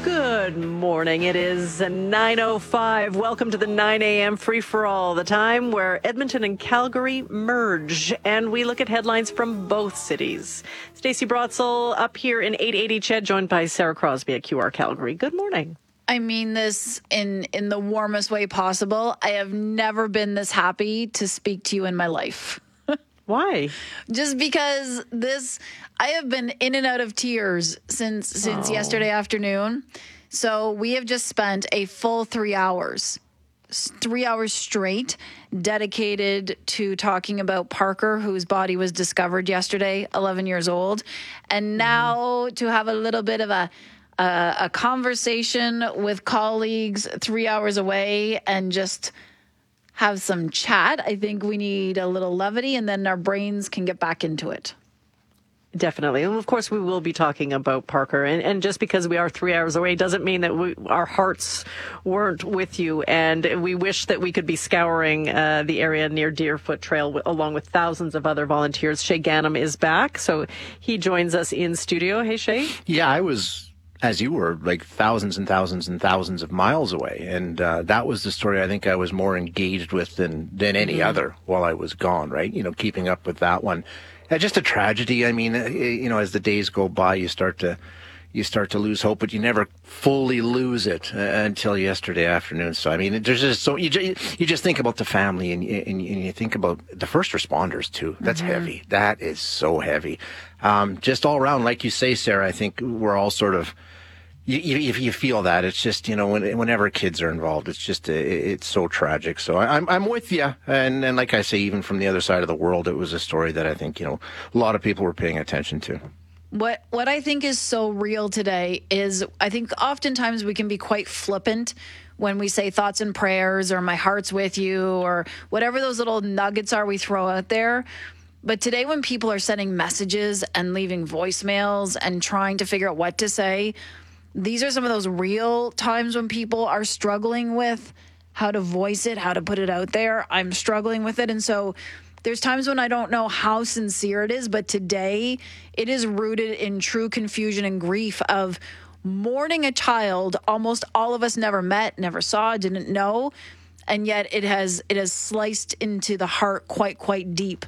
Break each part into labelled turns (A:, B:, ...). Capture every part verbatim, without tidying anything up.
A: Good morning. It is nine oh five. Welcome to the nine a.m. free-for-all, the time where Edmonton and Calgary merge, and we look at headlines from both cities. Stacey Brotzel up here in eight eighty C H E D, joined by Sarah Crosby at Q R Calgary. Good morning.
B: I mean this in, in the warmest way possible. I have never been this happy to speak to you in my life.
A: Why?
B: Just because this, I have been in and out of tears since since oh. yesterday afternoon. So we have just spent a full three hours, three hours straight, dedicated to talking about Parker, whose body was discovered yesterday, eleven years old, and now mm-hmm. to have a little bit of a. A, a conversation with colleagues three hours away and just have some chat. I think we need a little levity, and then our brains can get back into it.
A: Definitely. And of course, we will be talking about Parker. And, and just because we are three hours away doesn't mean that we, our hearts weren't with you. And we wish that we could be scouring uh, the area near Deerfoot Trail w- along with thousands of other volunteers. Shay Ganem is back, so he joins us in studio. Hey, Shay.
C: Yeah, I was... as you were, like thousands and thousands and thousands of miles away. And uh, that was the story I think I was more engaged with than, than any mm-hmm. other while I was gone, right? You know, keeping up with that one. Uh, just a tragedy. I mean, uh, you know, as the days go by, you start to you start to lose hope, but you never fully lose it uh, until yesterday afternoon. So, I mean, there's just so you just, you just think about the family and, and, and you think about the first responders, too. That's mm-hmm. heavy. That is so heavy. Um, just all around, like you say, Sarah, I think we're all sort of You, you, you feel that. It's just, you know, when, whenever kids are involved, it's just, a, it's so tragic. So I, I'm I'm with you. And, and like I say, even from the other side of the world, it was a story that I think, you know, a lot of people were paying attention to.
B: What what I think is so real today is I think oftentimes we can be quite flippant when we say thoughts and prayers or my heart's with you or whatever those little nuggets are we throw out there. But today when people are sending messages and leaving voicemails and trying to figure out what to say, these are some of those real times when people are struggling with how to voice it, how to put it out there. I'm struggling with it. And so there's times when I don't know how sincere it is, but today it is rooted in true confusion and grief of mourning a child almost all of us never met, never saw, didn't know. And yet it has it has sliced into the heart quite, quite deep.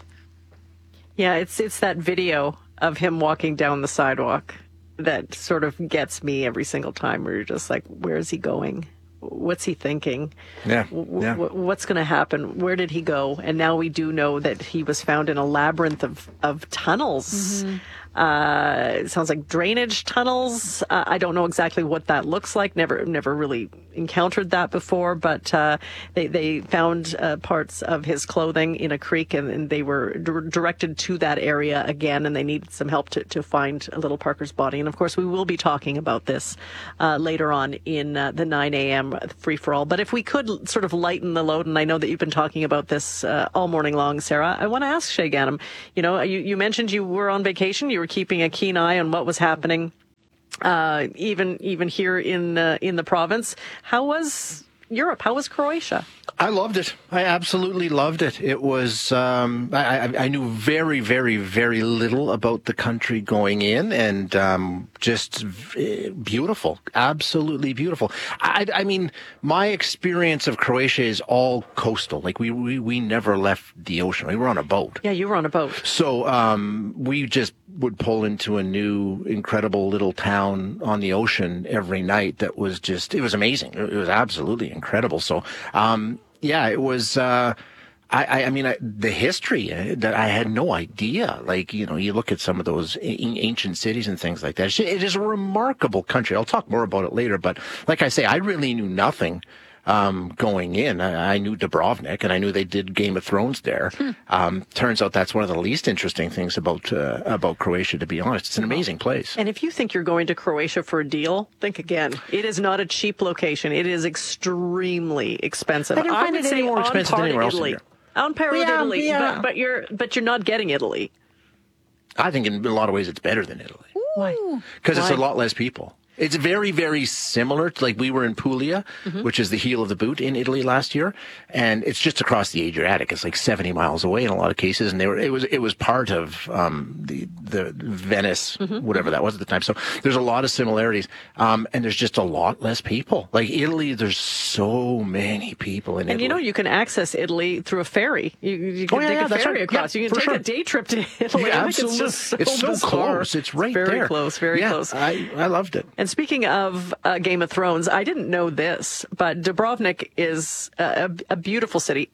A: Yeah, it's it's that video of him walking down the sidewalk that sort of gets me every single time, where you're just like, where is he going? What's he thinking?
C: Yeah.
A: yeah. W- what's going to happen? Where did he go? And now we do know that he was found in a labyrinth of, of tunnels. Mm-hmm. Uh, it sounds like drainage tunnels. Uh, I don't know exactly what that looks like. Never, never really encountered that before. But uh, they they found uh, parts of his clothing in a creek, and, and they were d- directed to that area again. And they needed some help to, to find little Parker's body. And of course, we will be talking about this uh, later on in uh, the nine a.m. free for all. But if we could sort of lighten the load, and I know that you've been talking about this uh, all morning long, Sarah, I want to ask Shay Ganem. You know, you, you mentioned you were on vacation. You were keeping a keen eye on what was happening, uh, even even here in uh, in the province. How was Europe? How was Croatia?
C: I loved it. I absolutely loved it. It was, um, I, I knew very, very, very little about the country going in, and um, just beautiful. Absolutely beautiful. I, I mean, my experience of Croatia is all coastal. Like, we, we, we never left the ocean. We were on a boat.
A: Yeah, you were on a boat.
C: So um, we just would pull into a new, incredible little town on the ocean every night that was just, it was amazing. It was absolutely incredible. So, um, yeah, it was, uh, I, I mean, I, the history that I had no idea. Like, you know, you look at some of those ancient cities and things like that. It is a remarkable country. I'll talk more about it later. But like I say, I really knew nothing um, going in. I, I knew Dubrovnik, and I knew they did Game of Thrones there. Hmm. Um, turns out that's one of the least interesting things about uh, about Croatia, to be honest. It's an amazing place.
A: And if you think you're going to Croatia for a deal, think again. It is not a cheap location. It is extremely expensive.
C: I didn't find it any more expensive than anywhere else in Europe.
A: On par with
C: yeah,
A: Italy,
C: yeah.
A: but, but you're but you're not getting Italy.
C: I think in a lot of ways it's better than Italy.
A: Why?
C: Because it's a lot less people. It's very, very similar to, like, we were in Puglia, mm-hmm. which is the heel of the boot in Italy last year, and it's just across the Adriatic. It's like seventy miles away in a lot of cases, and they were it was it was part of um, the the Venice, mm-hmm. whatever that was at the time. So there's a lot of similarities, um, and there's just a lot less people. Like Italy, there's so many people in
A: and
C: Italy.
A: And you know, you can access Italy through a ferry. You, you can
C: oh, yeah,
A: take
C: yeah,
A: a
C: that's
A: ferry
C: right.
A: across.
C: Yeah,
A: you can take
C: sure.
A: a day trip to Italy.
C: Yeah,
A: I
C: absolutely.
A: think it's just so
C: it's so
A: bizarre.
C: close. It's right
A: very
C: there.
A: Very close. Very
C: yeah,
A: close.
C: I, I loved it.
A: And speaking of uh, Game of Thrones, I didn't know this, but Dubrovnik is a, a beautiful city.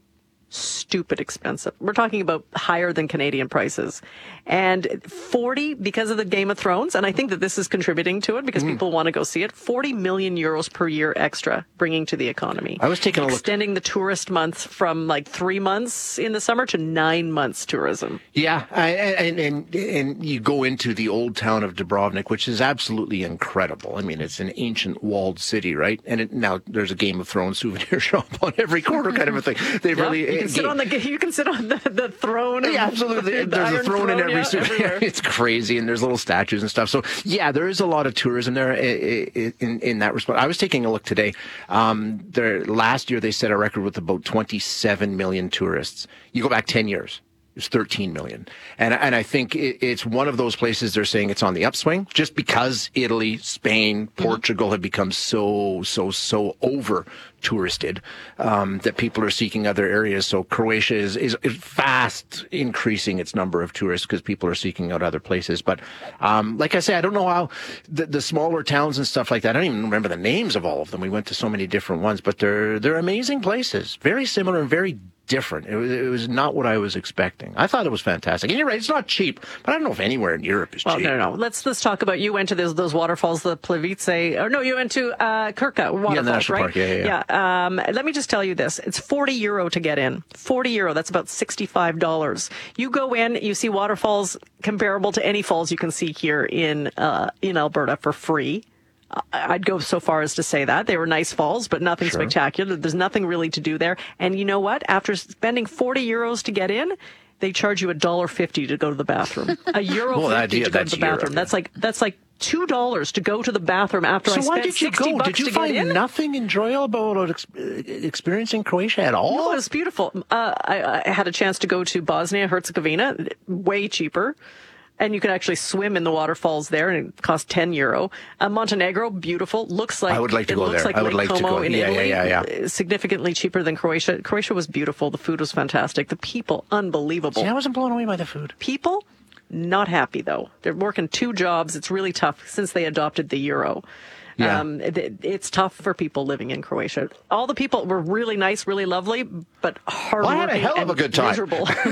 A: Stupid expensive. We're talking about higher than Canadian prices. And forty, because of the Game of Thrones, and I think that this is contributing to it because mm. people want to go see it, forty million euros per year extra bringing to the economy.
C: I was taking a look.
A: Extending the tourist month from like three months in the summer to nine months tourism.
C: Yeah, I, and, and and you go into the old town of Dubrovnik, which is absolutely incredible. I mean, it's an ancient walled city, right? And it, now there's a Game of Thrones souvenir shop on every corner kind of a thing. They
A: yeah,
C: really...
A: You can sit on the you can sit on the, the throne.
C: Yeah, absolutely.
A: The
C: there's a throne, throne in every
A: yeah,
C: souvenir. It's crazy, and there's little statues and stuff. So yeah, there is a lot of tourism there in in, in that respect. I was taking a look today. Um, there last year they set a record with about twenty-seven million tourists. You go back ten years. It's thirteen million. And, and I think it, it's one of those places they're saying it's on the upswing just because Italy, Spain, Portugal mm-hmm. have become so, so, so over touristed, um, that people are seeking other areas. So Croatia is, is, is fast increasing its number of tourists because people are seeking out other places. But, um, like I say, I don't know how the, the smaller towns and stuff like that, I don't even remember the names of all of them. We went to so many different ones, but they're, they're amazing places. Very similar and very different. It was, it was not what I was expecting. I thought it was fantastic. And you're right, it's not cheap, but I don't know if anywhere in Europe is
A: well,
C: cheap.
A: No, no, no. Let's let's talk about, you went to those those waterfalls, the Plivice, or no, you went to uh, Krka waterfalls,
C: yeah, the National
A: right?
C: Park, yeah, yeah. yeah.
A: yeah um, let me just tell you this. It's forty euro to get in. forty euro, that's about sixty-five dollars. You go in, you see waterfalls comparable to any falls you can see here in uh, in Alberta for free. I'd go so far as to say that. They were nice falls, but nothing
C: sure.
A: spectacular. There's nothing really to do there. And you know what? After spending forty euros to get in, they charge you a dollar fifty to go to the bathroom. A euro
C: well,
A: fifty
C: that,
A: to go
C: that's
A: to the bathroom.
C: Europe.
A: That's like that's like two dollars to go to the bathroom after
C: so
A: I spent
C: why did you
A: sixty
C: go?
A: bucks
C: Did you
A: to
C: find
A: get in.
C: nothing enjoyable about ex- experiencing Croatia at all?
A: No, it was beautiful. Uh, I, I had a chance to go to Bosnia Herzegovina, way cheaper. And you can actually swim in the waterfalls there, and it costs ten euro. Uh, Montenegro, beautiful. Looks like
C: I would like to
A: it
C: go
A: looks
C: there.
A: Like
C: I would
A: Lake
C: like to
A: Como
C: go.
A: in
C: Yeah,
A: Italy.
C: yeah, yeah, yeah.
A: Significantly cheaper than Croatia. Croatia was beautiful. The food was fantastic. The people, unbelievable.
C: See, I wasn't blown away by the food.
A: People, not happy though. They're working two jobs. It's really tough since they adopted the euro.
C: Yeah.
A: Um, it, it's tough for people living in Croatia. All the people were really nice, really lovely, but hardworking.
C: Well, I had a hell of a good time.
A: Miserable.
B: Also,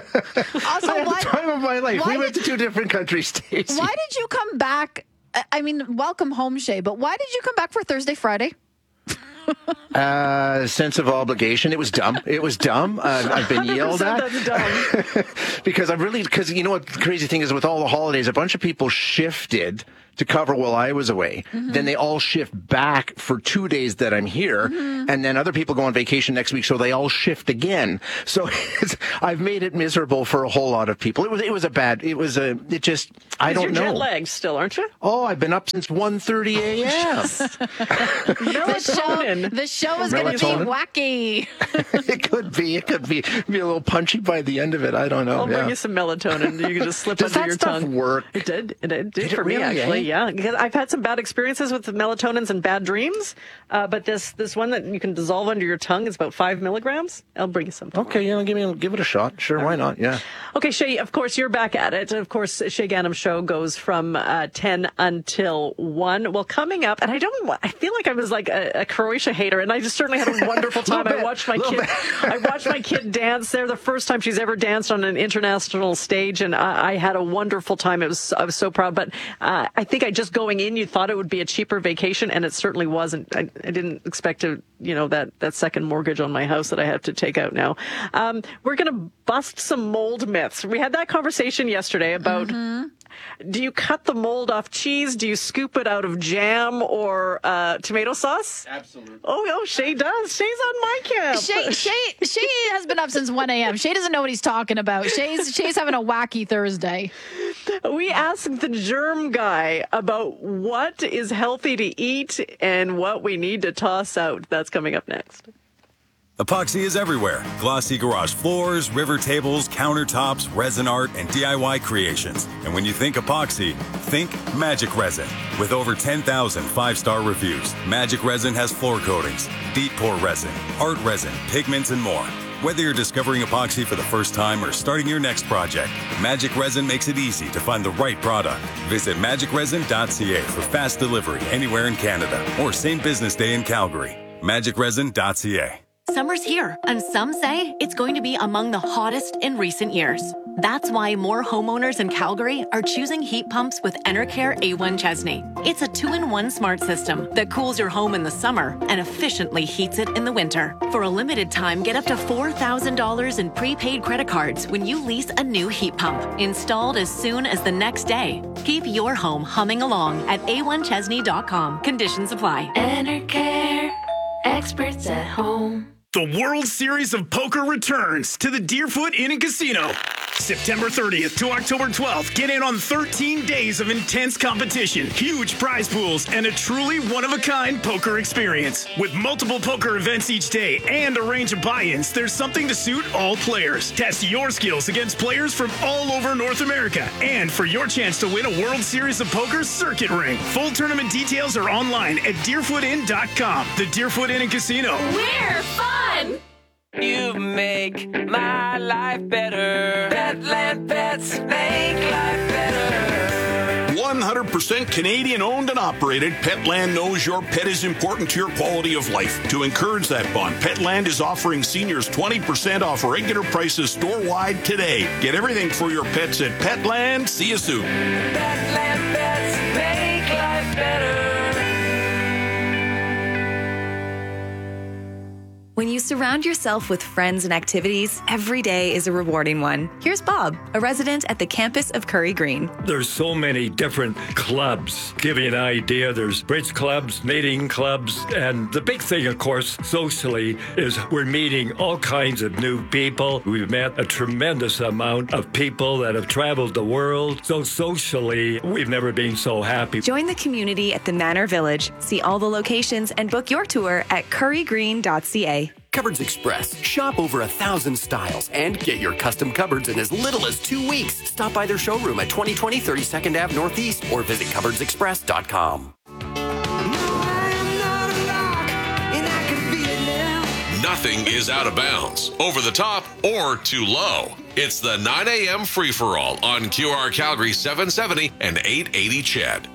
C: I had
B: why,
C: the time of my life. We
B: did,
C: went to two different countries, Stacey.
B: Why did you come back? I mean, welcome home, Shay, but why did you come back for Thursday, Friday?
C: Uh, sense of obligation. It was dumb. It was dumb. Uh, I've been yelled at.
A: That's dumb.
C: because I'm really, because you know what the crazy thing is with all the holidays, a bunch of people shifted to cover while I was away. Mm-hmm. Then they all shift back for two days that I'm here. Mm-hmm. And then other people go on vacation next week. So they all shift again. So it's, I've made it miserable for a whole lot of people. It was, it was a bad, it was a, it just, I don't
A: you're
C: know.
A: You're jet lagged still, aren't you?
C: Oh, I've been up since one thirty a.m.
B: the show, the show is going to be wacky.
C: It could be. It could be. Be a little punchy by the end of it. I don't know.
A: I'll
C: yeah.
A: bring you some melatonin. You can just slip
C: Does
A: under
C: that
A: your
C: stuff
A: tongue.
C: Work?
A: It did. It did,
C: did
A: for
C: it
A: me
C: really,
A: actually.
C: Eh?
A: Yeah, because I've had some bad experiences with the melatonins and bad dreams. Uh, but this this one that you can dissolve under your tongue is about five milligrams. I'll bring you some. Tomorrow.
C: Okay, yeah, give me give it a shot. Sure, why not? Yeah.
A: Okay, Shay. Of course, you're back at it. Of course, Shay Ganem show goes from uh, ten until one. Well, coming up, and I don't. I feel like I was like a, a Croatia hater, and I just certainly had a wonderful time. I watched my kid. I watched my kid dance there. The first time she's ever danced on an international stage, and I, I had a wonderful time. It was I was so proud. But uh, I think I just going in, you thought it would be a cheaper vacation, and it certainly wasn't. I, I didn't expect to, you know, that that second mortgage on my house that I have to take out now. Um, we're going to bust some mold myths. We had that conversation yesterday about. Mm-hmm. Do you cut the mold off cheese? Do you scoop it out of jam or uh, tomato sauce?
C: Absolutely.
A: Oh, oh, Shay does. Shay's on my camp.
B: Shay, Shay, Shay has been up since one a.m. Shay doesn't know what he's talking about. Shay's, Shay's having a wacky Thursday.
A: We asked the germ guy about what is healthy to eat and what we need to toss out. That's coming up next.
D: Epoxy is everywhere. Glossy garage floors, river tables, countertops, resin art, and D I Y creations. And when you think epoxy, think Magic Resin. With over ten thousand five-star reviews, Magic Resin has floor coatings, deep pour resin, art resin, pigments, and more. Whether you're discovering epoxy for the first time or starting your next project, Magic Resin makes it easy to find the right product. Visit magic resin dot c a for fast delivery anywhere in Canada or same business day in Calgary. magic resin dot c a.
E: Summer's here, and some say it's going to be among the hottest in recent years. That's why more homeowners in Calgary are choosing heat pumps with Enercare A one Chesney. It's a two-in-one smart system that cools your home in the summer and efficiently heats it in the winter. For a limited time, get up to four thousand dollars in prepaid credit cards when you lease a new heat pump, installed as soon as the next day. Keep your home humming along at a one chesney dot com. Conditions apply.
F: Enercare, experts at home.
G: The World Series of Poker returns to the Deerfoot Inn and Casino. September thirtieth to October twelfth, get in on thirteen days of intense competition, huge prize pools, and a truly one-of-a-kind poker experience. With multiple poker events each day and a range of buy-ins, there's something to suit all players. Test your skills against players from all over North America. And for your chance to win a World Series of Poker circuit ring. Full tournament details are online at deerfoot inn dot com. The Deerfoot Inn and Casino.
F: We're fun!
H: You make my life better. Petland Pets make life better.
I: one hundred percent Canadian owned and operated, Petland knows your pet is important to your quality of life. To encourage that bond, Petland is offering seniors twenty percent off regular prices store-wide today. Get everything for your pets at Petland. See you soon.
H: Petland Pets make life better.
J: When you surround yourself with friends and activities, every day is a rewarding one. Here's Bob, a resident at the campus of Curry Green.
K: There's so many different clubs. Give you an idea, there's bridge clubs, knitting clubs, and the big thing, of course, socially, is we're meeting all kinds of new people. We've met a tremendous amount of people that have traveled the world. So socially, we've never been so happy.
J: Join the community at the Manor Village. See all the locations and book your tour at curry green dot c a.
L: Cupboards Express. Shop over a thousand styles and get your custom cupboards in as little as two weeks. Stop by their showroom at twenty twenty thirty-second Avenue Northeast or visit cupboards express dot com.
M: Nothing is out of bounds, over the top, or too low. It's the nine a.m. free-for-all on Q R Calgary seven seventy and eight eighty C H E D.